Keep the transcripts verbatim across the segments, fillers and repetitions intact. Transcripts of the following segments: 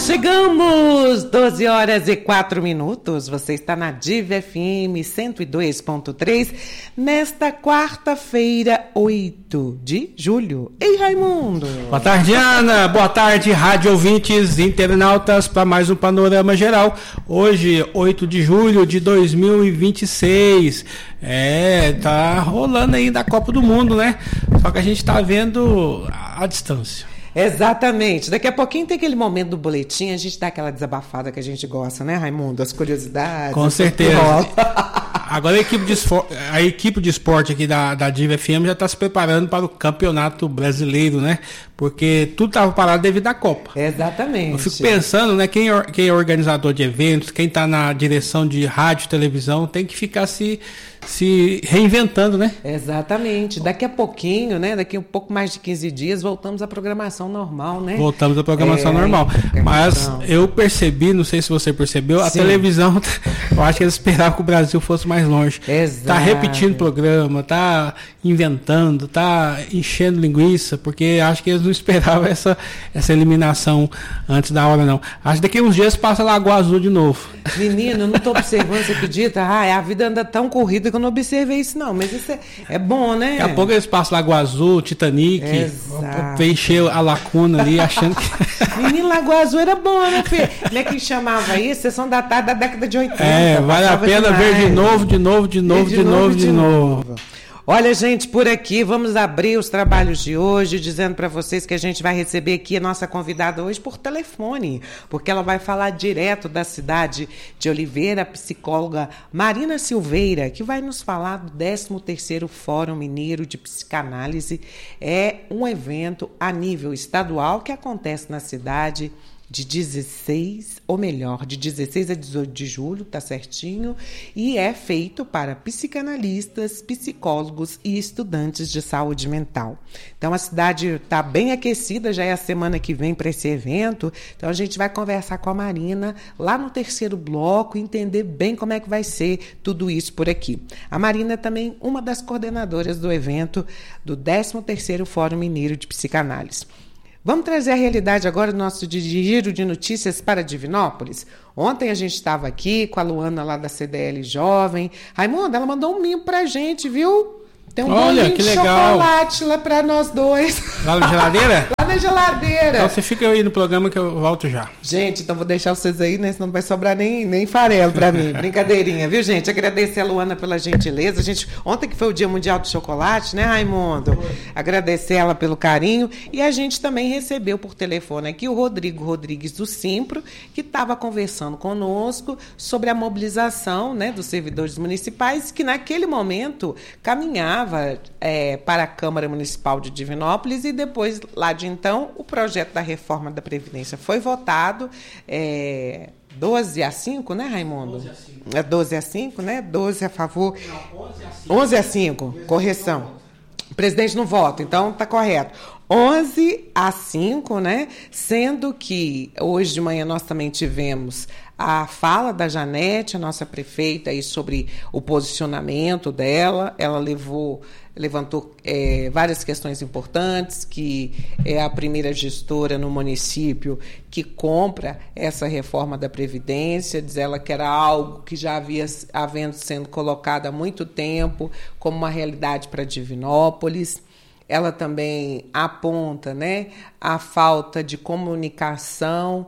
chegamos! doze horas e quatro minutos. Você está na Diva F M cento e dois ponto três nesta quarta-feira, oito de julho. Ei, Raimundo! Boa tarde, Ana! Boa tarde, rádio ouvintes, internautas, para mais um panorama geral. Hoje, oito de julho de dois mil e vinte e seis. É, tá rolando aí da Copa do Mundo, né? Só que a gente tá vendo a distância. Exatamente. Daqui a pouquinho tem aquele momento do boletim, a gente dá aquela desabafada que a gente gosta, né, Raimundo? As curiosidades. Com certeza. Agora a equipe de esporte, a equipe de esporte aqui da, da Diva F M já está se preparando para o Campeonato Brasileiro, né? Porque tudo estava parado devido à Copa. Exatamente. Eu fico pensando, né? Quem, quem é organizador de eventos, quem está na direção de rádio e televisão, tem que ficar se, se reinventando, né? Exatamente. Daqui a pouquinho, né? Daqui a um pouco mais de quinze dias, voltamos à programação normal, né? Voltamos à programação é, normal. Mas eu percebi, não sei se você percebeu, Sim. a televisão, eu acho que eles esperavam que o Brasil fosse mais longe. Exato. Tá repetindo o programa, tá inventando, tá enchendo linguiça, porque acho que eles não esperavam essa, essa eliminação antes da hora, não. Acho que daqui a uns dias passa Lagoa Azul de novo. Menino, eu não tô observando, você acredita? Ah, a vida anda tão corrida que eu não observei isso, não. Mas isso é, é bom, né? Daqui a pouco eles passam Lagoa Azul, Titanic, pra encher a lacuna ali, achando que... Menino, Lagoa Azul era bom, né, Fê? Como é que chamava isso? Sessão da tarde da década de oitenta. É, vale a pena demais. ver de novo, de novo, de novo, de, de novo, novo, de, de novo. novo. Olha, gente, por aqui, vamos abrir os trabalhos de hoje, dizendo para vocês que a gente vai receber aqui a nossa convidada hoje por telefone, porque ela vai falar direto da cidade de Oliveira, a psicóloga Marina Silveira, que vai nos falar do décimo terceiro Fórum Mineiro de Psicanálise. É um evento a nível estadual que acontece na cidade de dezesseis, ou melhor, de dezesseis a dezoito de julho, tá certinho, e é feito para psicanalistas, psicólogos e estudantes de saúde mental. Então a cidade está bem aquecida, já é a semana que vem para esse evento, então a gente vai conversar com a Marina lá no terceiro bloco, entender bem como é que vai ser tudo isso por aqui. A Marina é também uma das coordenadoras do evento do décimo terceiro Fórum Mineiro de Psicanálise. Vamos trazer a realidade agora do nosso giro de notícias para Divinópolis. Ontem a gente estava aqui com a Luana lá da C D L Jovem. Raimundo, ela mandou um mimo pra gente, viu? Tem um Olha, bolinho que de legal. chocolate lá para nós dois. Lá na geladeira? Lá na geladeira. Então você fica aí no programa que eu volto já. Gente, então vou deixar vocês aí, né? Senão não vai sobrar nem, nem farelo para mim. Brincadeirinha, viu, gente? Agradecer a Luana pela gentileza. Gente, ontem que foi o Dia Mundial do Chocolate, né, Raimundo? Foi. Agradecer ela pelo carinho. E a gente também recebeu por telefone aqui o Rodrigo Rodrigues do Simpro, que estava conversando conosco sobre a mobilização, né, dos servidores municipais, que naquele momento caminhava É, para a Câmara Municipal de Divinópolis e depois, lá de então, o projeto da reforma da Previdência foi votado é, doze a cinco, né, Raimundo? doze a cinco. É doze a cinco, né? doze a favor. Não, onze a cinco. onze a cinco, correção. O presidente não vota, então está correto. onze a cinco, né? Sendo que hoje de manhã nós também tivemos a fala da Janete, a nossa prefeita, aí sobre o posicionamento dela. Ela levou, levantou é, várias questões importantes, que é a primeira gestora no município que compra essa reforma da Previdência. Diz ela que era algo que já havia havendo sendo colocado há muito tempo como uma realidade para Divinópolis. Ela também aponta, né, a falta de comunicação,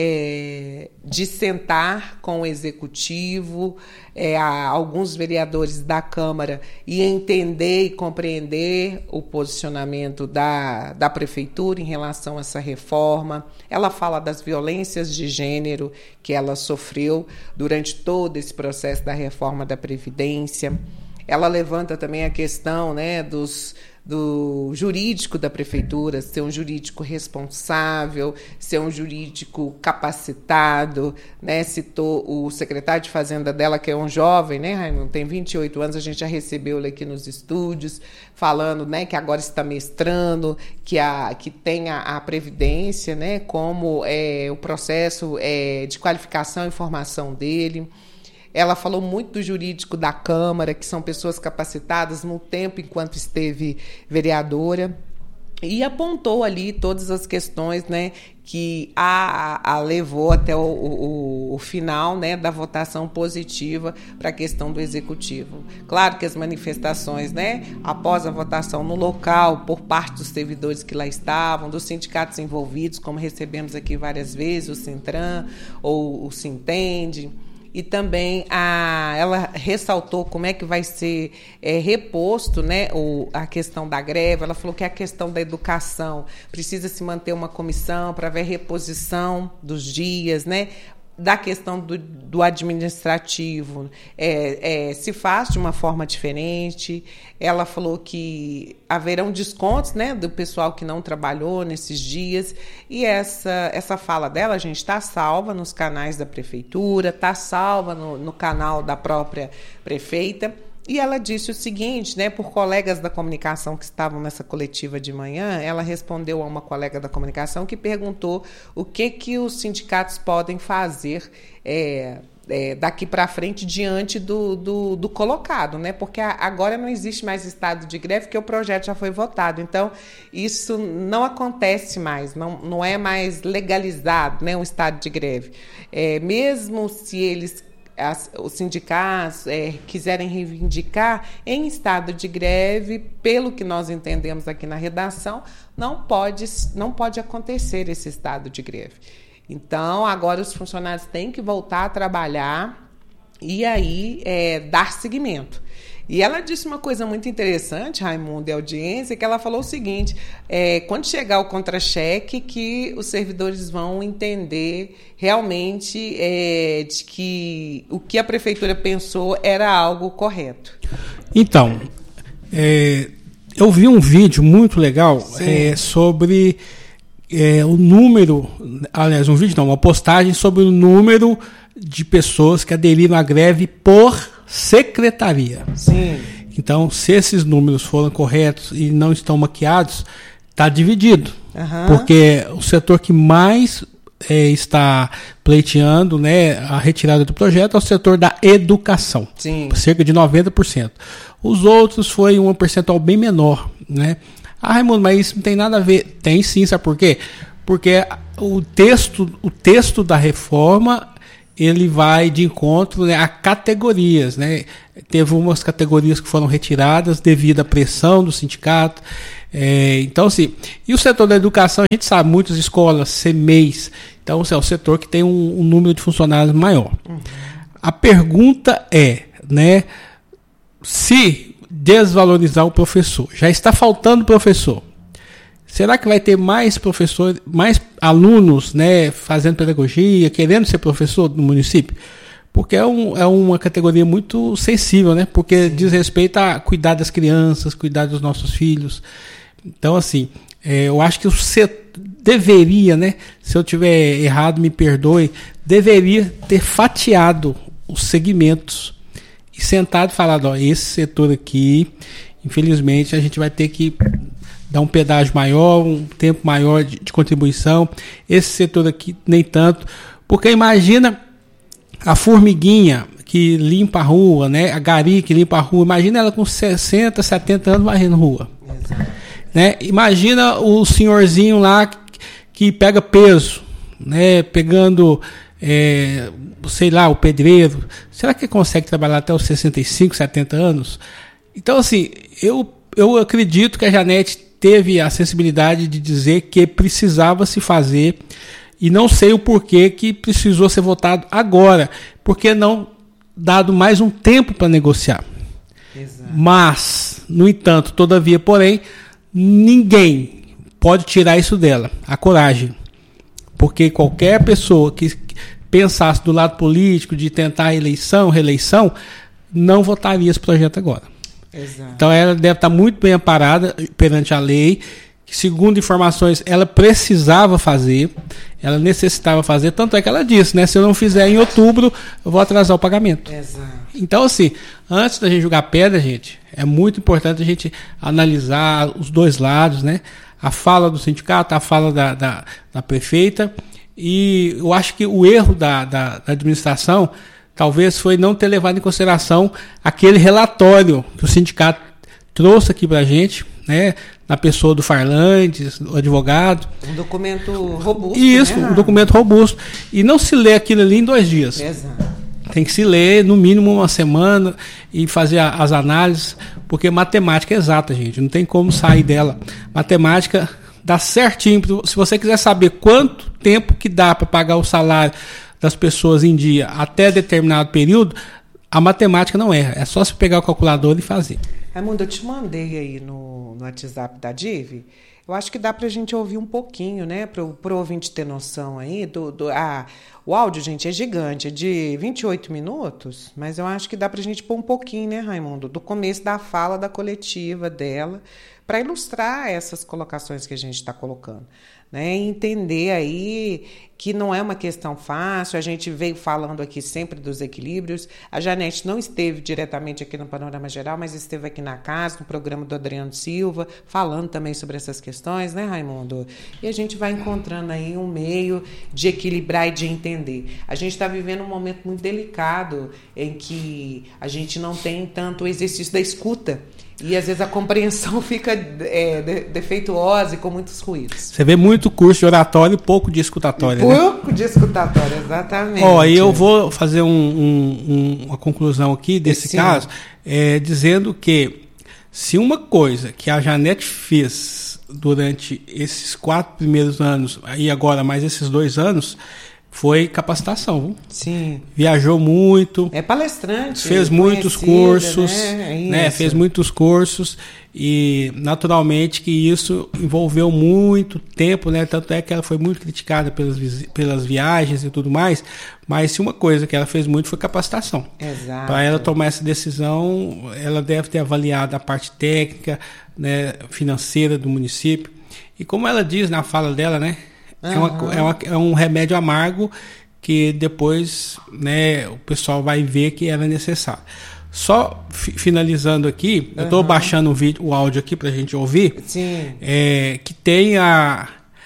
é, de sentar com o executivo, é, a alguns vereadores da Câmara e entender e compreender o posicionamento da, da Prefeitura em relação a essa reforma. Ela fala das violências de gênero que ela sofreu durante todo esse processo da reforma da Previdência. Ela levanta também a questão, né, dos... do jurídico da prefeitura, ser um jurídico responsável, ser um jurídico capacitado, né? Citou o secretário de Fazenda dela, que é um jovem, né, Raimundo? Tem vinte e oito anos, a gente já recebeu ele aqui nos estúdios, falando, né, que agora está mestrando, que, a, que tem a, a Previdência, né, como é, o processo é, de qualificação e formação dele. Ela falou muito do jurídico da Câmara, que são pessoas capacitadas no tempo enquanto esteve vereadora. e apontou ali todas as questões, né, que a, a levou até o, o, o final, né, da votação positiva para a questão do executivo. Claro que as manifestações, né, após a votação no local, por parte dos servidores que lá estavam, dos sindicatos envolvidos, como recebemos aqui várias vezes, o Sintran ou o Sintende, e também a, ela ressaltou como é que vai ser é, reposto, né, o, a questão da greve. Ela falou que a questão da educação precisa se manter uma comissão para ver reposição dos dias, né, da questão do, do administrativo, é, é, se faz de uma forma diferente. Ela falou que haverão descontos, né, do pessoal que não trabalhou nesses dias, e essa, essa fala dela, gente, está salva nos canais da prefeitura, está salva no, no canal da própria prefeita. E ela disse o seguinte, né, por colegas da comunicação que estavam nessa coletiva de manhã, ela respondeu a uma colega da comunicação que perguntou o que, que os sindicatos podem fazer é, é, daqui para frente diante do, do, do colocado, né, porque agora não existe mais estado de greve, porque o projeto já foi votado. Então, isso não acontece mais, não, não é mais legalizado, né, um estado de greve. É, mesmo se eles... As, os sindicatos é, quiserem reivindicar em estado de greve, pelo que nós entendemos aqui na redação, não pode, não pode acontecer esse estado de greve. Então, agora os funcionários têm que voltar a trabalhar e aí é, dar seguimento. E ela disse uma coisa muito interessante, Raimundo e audiência, que ela falou o seguinte, é, quando chegar o contra-cheque, que os servidores vão entender realmente é, de que o que a prefeitura pensou era algo correto. Então, é, eu vi um vídeo muito legal é, sobre é, o número, aliás, um vídeo não, uma postagem sobre o número de pessoas que aderiram à greve por secretaria. Sim. Então, se esses números foram corretos e não estão maquiados, está dividido. Uhum. Porque o setor que mais é, está pleiteando, né, a retirada do projeto é o setor da educação. Sim. Cerca de noventa por cento. Os outros foi um percentual bem menor, né? Ah, Raimundo, mas isso não tem nada a ver. Tem sim, sabe por quê? Porque o texto, o texto da reforma ele vai de encontro, né, a categorias, né? Teve umas categorias que foram retiradas devido à pressão do sindicato. É, então, assim, e o setor da educação, a gente sabe, muitas escolas, C M E Is, então assim, é o setor que tem um, um número de funcionários maior. Uhum. A pergunta é, né, se desvalorizar o professor, já está faltando professor, será que vai ter mais professores, mais alunos, né, fazendo pedagogia, querendo ser professor no município? Porque é, um, é uma categoria muito sensível, né? Porque Sim. diz respeito a cuidar das crianças, cuidar dos nossos filhos. Então, assim, é, eu acho que o setor deveria, né? Se eu tiver errado, me perdoe, deveria ter fatiado os segmentos e sentado e falado, ó, esse setor aqui, infelizmente, a gente vai ter que dar um pedágio maior, um tempo maior de, de contribuição. Esse setor aqui, nem tanto. Porque imagina a formiguinha que limpa a rua, né? A gari que limpa a rua. Imagina ela com sessenta, setenta anos varrendo rua. Né? Imagina o senhorzinho lá que, que pega peso, né? Pegando, é, sei lá, o pedreiro. Será que ele consegue trabalhar até os sessenta e cinco, setenta anos? Então, assim, eu, eu acredito que a Janete teve a sensibilidade de dizer que precisava se fazer, e não sei o porquê que precisou ser votado agora, porque não dado mais um tempo para negociar. Exato. Mas, no entanto, todavia, porém, ninguém pode tirar isso dela, a coragem, porque qualquer pessoa que pensasse do lado político de tentar a eleição, reeleição, não votaria esse projeto agora. Exato. Então ela deve estar muito bem amparada perante a lei, que, segundo informações, ela precisava fazer, ela necessitava fazer, tanto é que ela disse, né, se eu não fizer em outubro, eu vou atrasar o pagamento. Exato. Então, assim, antes da gente jogar pedra, gente, é muito importante a gente analisar os dois lados, né, a fala do sindicato, a fala da, da, da prefeita, e eu acho que o erro da, da, da administração talvez foi não ter levado em consideração aquele relatório que o sindicato trouxe aqui para a gente, né, na pessoa do Farlandes, do advogado. Um documento robusto. Isso, né? um documento robusto. E não se lê aquilo ali em dois dias. Exato. Tem que se ler no mínimo uma semana e fazer a, as análises, porque matemática é exata, gente. Não tem como sair dela. Matemática dá certinho. Se você quiser saber quanto tempo que dá para pagar o salário das pessoas em dia até determinado período, a matemática não erra. É só você pegar o calculador e fazer. Raimundo, eu te mandei aí no, no WhatsApp da D I V. Eu acho que dá para a gente ouvir um pouquinho, né? Para o ouvinte ter noção aí. Do, do, ah, o áudio, gente, é gigante, é de vinte e oito minutos, mas eu acho que dá para a gente pôr um pouquinho, né, Raimundo? Do começo da fala da coletiva dela, para ilustrar essas colocações que a gente está colocando. Né, entender aí que não é uma questão fácil, a gente veio falando aqui sempre dos equilíbrios, a Janete não esteve diretamente aqui no Panorama Geral, mas esteve aqui na casa, no programa do Adriano Silva, falando também sobre essas questões, né, Raimundo? E a gente vai encontrando aí um meio de equilibrar e de entender. A gente está vivendo um momento muito delicado em que a gente não tem tanto o exercício da escuta, e às vezes a compreensão fica é, de, defeituosa e com muitos ruídos. Você vê muito curso de oratório e pouco de escutatório, né? Pouco de escutatório, exatamente. Ó, e eu vou fazer um, um, um, uma conclusão aqui desse Sim. caso, é, dizendo que se uma coisa que a Janete fez durante esses quatro primeiros anos, e agora mais esses dois anos, foi capacitação. Viu? Sim. Viajou muito. É palestrante. Fez muitos cursos. Né? É né? Fez muitos cursos. E, naturalmente, que isso envolveu muito tempo, né? Tanto é que ela foi muito criticada pelas, pelas viagens e tudo mais. Mas se uma coisa que ela fez muito foi capacitação. Exato. Para ela tomar essa decisão, ela deve ter avaliado a parte técnica, né, financeira do município. E como ela diz na fala dela, né? É, uma, é, uma, é um remédio amargo que depois, né, o pessoal vai ver que era necessário. Só fi, finalizando aqui, uhum. eu estou baixando o, vídeo, o áudio aqui para a gente ouvir. Sim. É, que tem a,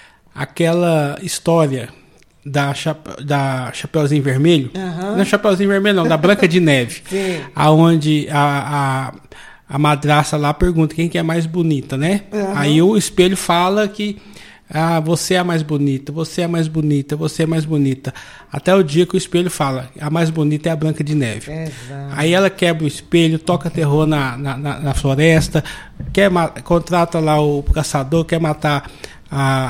aquela história da, chape, da Chapeuzinho Vermelho. Uhum. Não é Chapeuzinho Vermelho, não, da Branca de Neve. Sim. Onde a, a, a madraça lá pergunta quem que é mais bonita, né? Uhum. Aí o espelho fala que ah, você é a mais bonita, você é a mais bonita, você é a mais bonita. Até o dia que o espelho fala, a mais bonita é a Branca de Neve. Exato. Aí ela quebra o espelho, toca terror na, na, na, na floresta, quer contrata lá o caçador, quer matar a